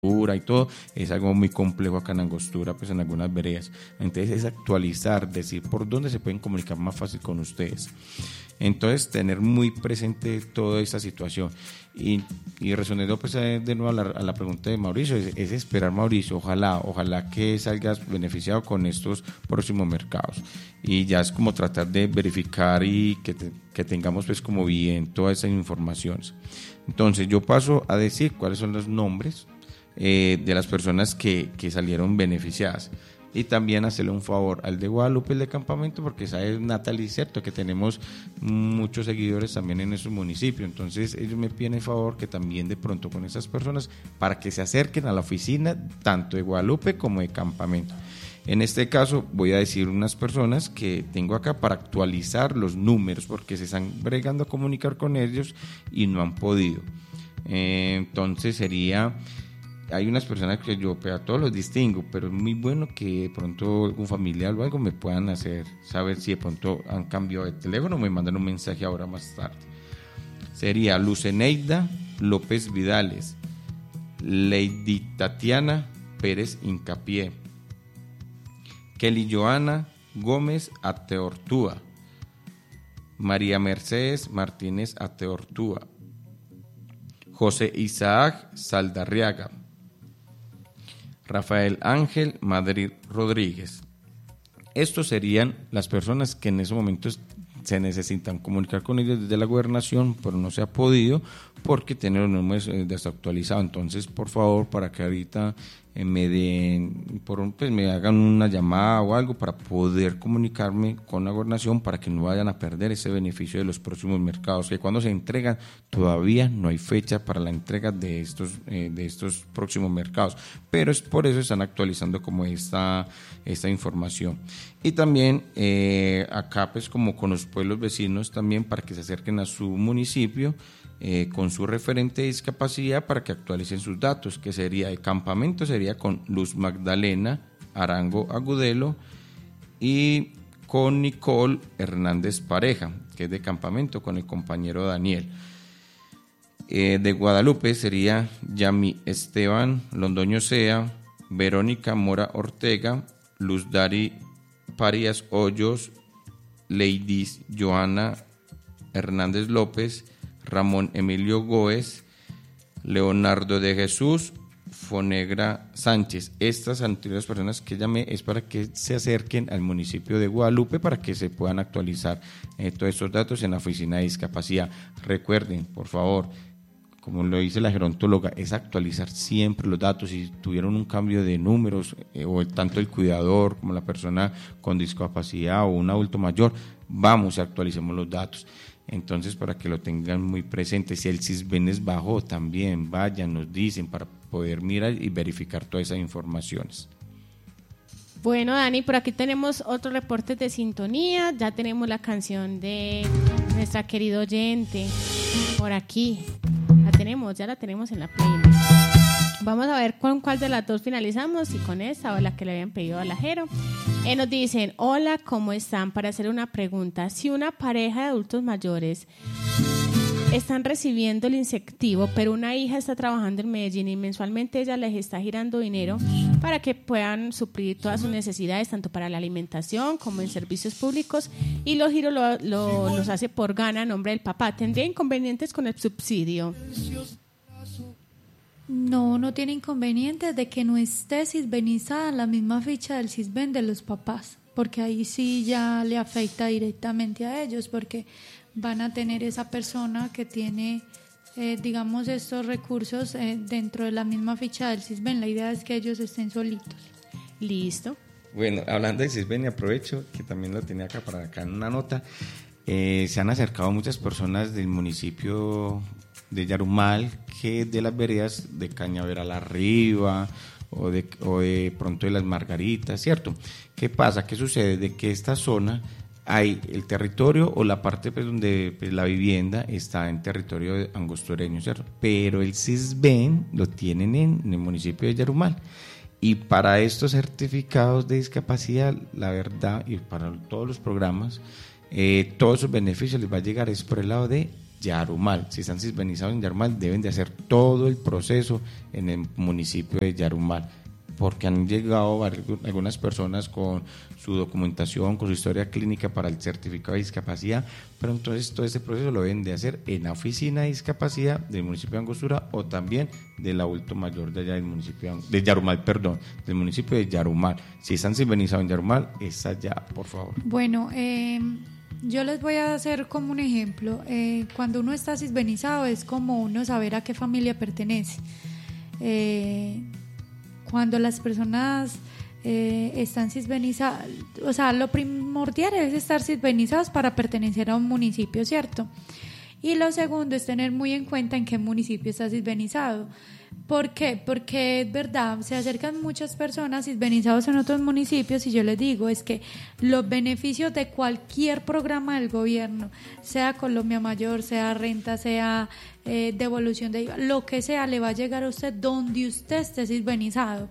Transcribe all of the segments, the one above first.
y todo, es algo muy complejo acá en Angostura, pues en algunas veredas. Entonces es actualizar, decir por dónde se pueden comunicar más fácil con ustedes. Entonces tener muy presente toda esta situación. Y respondiendo pues de nuevo a la pregunta de Mauricio, es esperar, Mauricio, ojalá que salgas beneficiado con estos próximos mercados. Y ya es como tratar de verificar y que tengamos pues como bien todas esas informaciones. Entonces yo paso a decir cuáles son los nombres de las personas que salieron beneficiadas, y también hacerle un favor al de Guadalupe, el de Campamento, porque sabe Natalie, cierto que tenemos muchos seguidores también en esos municipios, entonces ellos me piden el favor que también de pronto con esas personas para que se acerquen a la oficina tanto de Guadalupe como de Campamento. En este caso voy a decir unas personas que tengo acá para actualizar los números, porque se están bregando a comunicar con ellos y no han podido. Entonces hay unas personas que yo a todos los distingo, pero es muy bueno que de pronto algún familiar o algo me puedan hacer saber si de pronto han cambiado de teléfono, me mandan un mensaje ahora más tarde. Sería Luceneida López Vidales, Lady Tatiana Pérez Incapié, Kelly Joana Gómez Ateortúa, María Mercedes Martínez Ateortúa, José Isaac Saldarriaga, Rafael Ángel Madrid Rodríguez. Estos serían las personas que en esos momentos se necesitan comunicar con ellos desde la gobernación, pero no se ha podido porque tienen los números desactualizados. Entonces, por favor, para que ahorita me hagan una llamada o algo para poder comunicarme con la gobernación, para que no vayan a perder ese beneficio de los próximos mercados, que cuando se entregan todavía no hay fecha para la entrega de estos próximos mercados, pero es por eso están actualizando como esta información. Y también acá pues como con los pueblos vecinos también, para que se acerquen a su municipio con su referente de discapacidad para que actualicen sus datos, que sería de Campamento, sería con Luz Magdalena Arango Agudelo, y con Nicole Hernández Pareja, que es de Campamento, con el compañero Daniel. De Guadalupe sería Yami Esteban Londoño Sea, Verónica Mora Ortega, Luz Dari Parias Hoyos, Lady Joana Hernández López, Ramón Emilio Góez, Leonardo de Jesús Fonegra Sánchez. Estas anteriores personas que llamé es para que se acerquen al municipio de Guadalupe para que se puedan actualizar todos estos datos en la oficina de discapacidad. Recuerden, por favor, como lo dice la gerontóloga, es actualizar siempre los datos. Si tuvieron un cambio de números, o tanto el cuidador como la persona con discapacidad o un adulto mayor, vamos y actualicemos los datos. Entonces, para que lo tengan muy presente, si el CISBEN es bajo, también vayan, nos dicen, para poder mirar y verificar todas esas informaciones. Bueno, Dani, por aquí tenemos otros reportes de sintonía, ya tenemos la canción de nuestra querida oyente, por aquí, ya la tenemos en la playlist. Vamos a ver con cuál de las dos finalizamos, si con esta o la que le habían pedido a la Jero. Nos dicen, hola, ¿cómo están? Para hacer una pregunta, si una pareja de adultos mayores están recibiendo el incentivo, pero una hija está trabajando en Medellín y mensualmente ella les está girando dinero para que puedan suplir todas sus necesidades, tanto para la alimentación como en servicios públicos, y los giros los hace por gana a nombre del papá, ¿tendría inconvenientes con el subsidio? No tiene inconvenientes de que no esté sisbenizada la misma ficha del Sisben de los papás, porque ahí sí ya le afecta directamente a ellos, porque van a tener esa persona que tiene, digamos, estos recursos dentro de la misma ficha del Sisben. La idea es que ellos estén solitos. Listo. Bueno, hablando de Sisben, y aprovecho que también lo tenía acá en una nota, se han acercado muchas personas del municipio de Yarumal, que de las veredas de Cañaveral Arriba o de pronto de las Margaritas, ¿cierto? ¿Qué pasa? ¿Qué sucede? De que esta zona hay el territorio o la parte pues, donde pues, la vivienda está en territorio angostureño, ¿cierto? Pero el CISBEN lo tienen en el municipio de Yarumal. Y para estos certificados de discapacidad, la verdad, y para todos los programas, todos esos beneficios les va a llegar es por el lado de Yarumal. Si están cisbenizados en Yarumal, deben de hacer todo el proceso en el municipio de Yarumal, porque han llegado algunas personas con su documentación, con su historia clínica para el certificado de discapacidad, pero entonces todo ese proceso lo deben de hacer en la oficina de discapacidad del municipio de Angostura o también del adulto mayor de allá del municipio de Yarumal, del municipio de Yarumal. Si están cisbenizados en Yarumal, es allá, por favor. Bueno, yo les voy a hacer como un ejemplo. Cuando uno está cisbenizado es como uno saber a qué familia pertenece. Cuando las personas están cisbenizadas, o sea, lo primordial es estar cisbenizados para pertenecer a un municipio, ¿cierto? Y lo segundo es tener muy en cuenta en qué municipio está cisbenizado. ¿Por qué? Porque es verdad, se acercan muchas personas cisbenizados en otros municipios y yo les digo, es que los beneficios de cualquier programa del gobierno, sea Colombia Mayor, sea renta, sea devolución de IVA, lo que sea, le va a llegar a usted donde usted esté cisbenizado.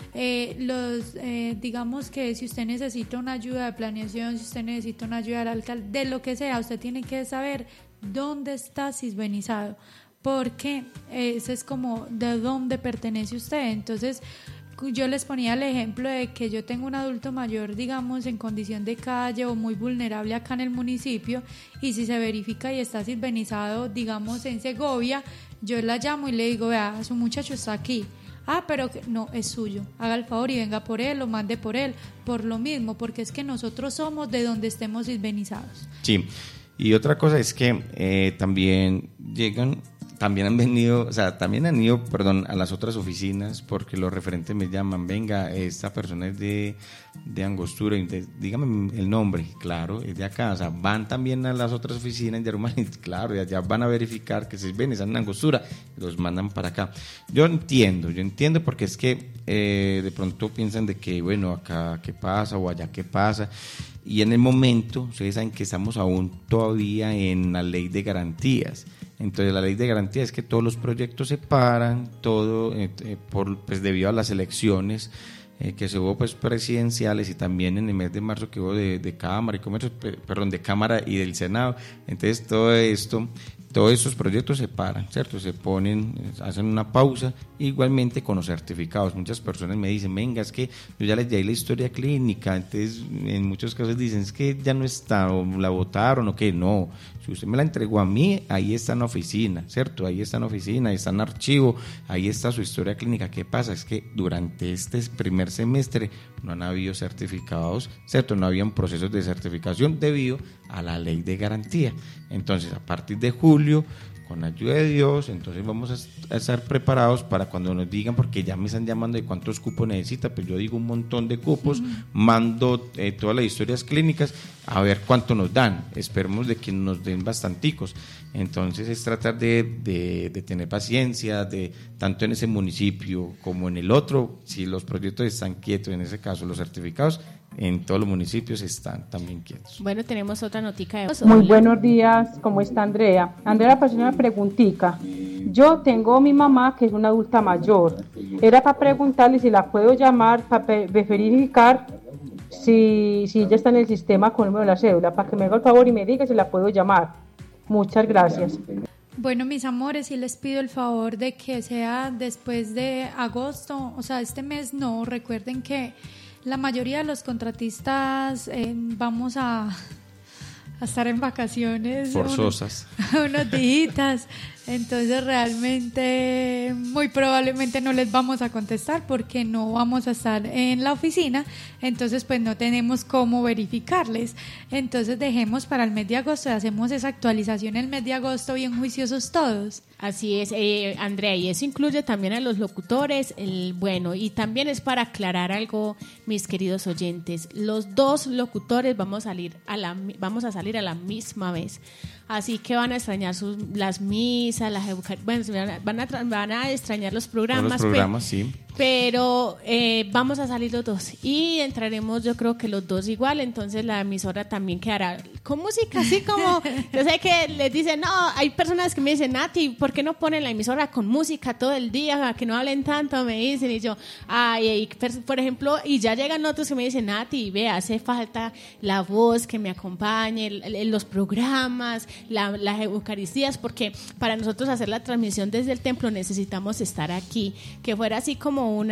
Digamos que si usted necesita una ayuda de planeación, si usted necesita una ayuda del alcalde, de lo que sea, usted tiene que saber dónde está cisbenizado, porque ese es como de dónde pertenece usted. Entonces yo les ponía el ejemplo de que yo tengo un adulto mayor, digamos, en condición de calle o muy vulnerable acá en el municipio, y si se verifica y está cisbenizado, digamos, en Segovia, yo la llamo y le digo, vea, su muchacho está aquí. Ah, pero no, es suyo, haga el favor y venga por él o mande por él, por lo mismo, porque es que nosotros somos de donde estemos cisbenizados. Sí, y otra cosa es que también han ido, a las otras oficinas, porque los referentes me llaman, venga, esta persona es de Angostura, dígame el nombre, claro, es de acá, o sea, van también a las otras oficinas de Yarumal, claro, y allá van a verificar que si ven, están en Angostura, los mandan para acá. Yo entiendo, porque es que de pronto piensan de que, bueno, acá qué pasa o allá qué pasa, y en el momento, ustedes saben que estamos aún todavía en la ley de garantías. Entonces la ley de garantías es que todos los proyectos se paran, todo debido a las elecciones que se hubo pues presidenciales, y también en el mes de marzo que hubo de Cámara y Comercio, de Cámara y del Senado. Entonces todos estos proyectos se paran, ¿cierto? Se ponen, hacen una pausa, igualmente con los certificados. Muchas personas me dicen, venga, es que yo ya les di la historia clínica, entonces en muchos casos dicen, es que ya no está, o la votaron, o que no. Si usted me la entregó a mí, ahí está en la oficina, ¿cierto? Ahí está en la oficina, ahí está en archivo, ahí está su historia clínica. ¿Qué pasa? Es que durante este primer semestre no han habido certificados, ¿cierto? No habían procesos de certificación debido a la ley de garantía. Entonces, a partir de julio, con ayuda de Dios, entonces vamos a estar preparados para cuando nos digan, porque ya me están llamando de cuántos cupos necesita, pues yo digo un montón de cupos, mando todas las historias clínicas, a ver cuánto nos dan, esperemos de que nos den bastanticos. Entonces es tratar de tener paciencia, tanto en ese municipio como en el otro, si los proyectos están quietos, en ese caso los certificados, en todos los municipios están también quietos. Bueno, tenemos otra notica. Muy buenos días, ¿cómo está Andrea? Andrea, para hacer una preguntita. Yo tengo mi mamá que es una adulta mayor. Era para preguntarle si la puedo llamar para verificar si ella está en el sistema con el número de la cédula, para que me haga el favor y me diga si la puedo llamar. Muchas gracias. Bueno, mis amores, sí les pido el favor de que sea después de agosto, o sea, este mes no. Recuerden que la mayoría de los contratistas vamos a estar en vacaciones forzosas unos días, entonces realmente muy probablemente no les vamos a contestar porque no vamos a estar en la oficina, entonces pues no tenemos cómo verificarles. Entonces dejemos para el mes de agosto, hacemos esa actualización el mes de agosto, bien juiciosos todos. Así es, Andrea, y eso incluye también a los locutores. Bueno, y también es para aclarar algo, mis queridos oyentes, los dos locutores vamos a salir a la misma vez, así que van a extrañar las misas, van a extrañar los programas, sí. Pero vamos a salir los dos y entraremos, yo creo que los dos igual, entonces la emisora también quedará con música, así como, yo sé que les dicen, no, hay personas que me dicen, Nati, ¿por qué no ponen la emisora con música todo el día, que no hablen tanto? Me dicen, y yo, ay, por ejemplo, y ya llegan otros que me dicen, Nati, ve, hace falta la voz que me acompañe, los programas, las eucaristías, porque para nosotros hacer la transmisión desde el templo necesitamos estar aquí, que fuera así como